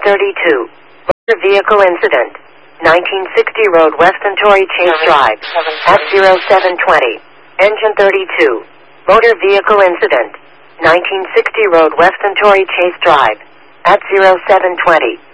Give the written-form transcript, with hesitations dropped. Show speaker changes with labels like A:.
A: 32. Motor vehicle incident. 1960 Road Weston Torrey Chase Drive. At 0720. Engine 32. Motor vehicle incident. 1960 Road Weston Torrey Chase Drive. At 0720.